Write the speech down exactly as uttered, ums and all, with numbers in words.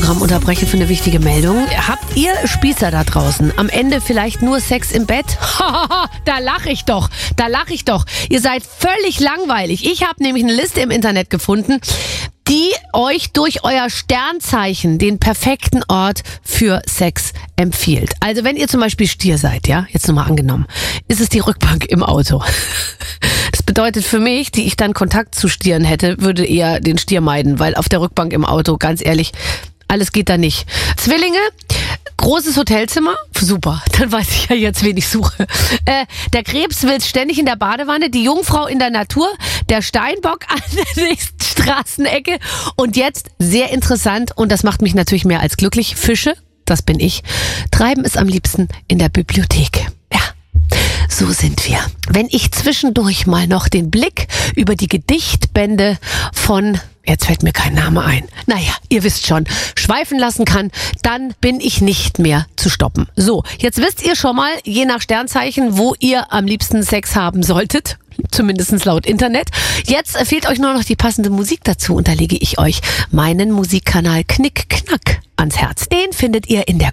Programm unterbreche für eine wichtige Meldung. Habt ihr Spießer da draußen am Ende vielleicht nur Sex im Bett? Da lache ich doch, da lache ich doch. Ihr seid völlig langweilig. Ich habe nämlich eine Liste im Internet gefunden, die euch durch euer Sternzeichen den perfekten Ort für Sex empfiehlt. Also wenn ihr zum Beispiel Stier seid, ja, jetzt nochmal angenommen, ist es die Rückbank im Auto. Das bedeutet für mich, die ich dann Kontakt zu Stieren hätte, würde eher den Stier meiden, weil auf der Rückbank im Auto, ganz ehrlich, alles geht da nicht. Zwillinge, großes Hotelzimmer, super, dann weiß ich ja jetzt, wen ich suche. Äh, der Krebs will ständig in der Badewanne, die Jungfrau in der Natur, der Steinbock an der nächsten Straßenecke und jetzt, sehr interessant, und das macht mich natürlich mehr als glücklich, Fische, das bin ich, treiben es am liebsten in der Bibliothek. Ja. So sind wir. Wenn ich zwischendurch mal noch den Blick über die Gedichtbände von, jetzt fällt mir kein Name ein, naja, ihr wisst schon, schweifen lassen kann, dann bin ich nicht mehr zu stoppen. So, jetzt wisst ihr schon mal, je nach Sternzeichen, wo ihr am liebsten Sex haben solltet. Zumindest laut Internet. Jetzt fehlt euch nur noch die passende Musik dazu und da lege ich euch meinen Musikkanal Knick Knack ans Herz. Den findet ihr in der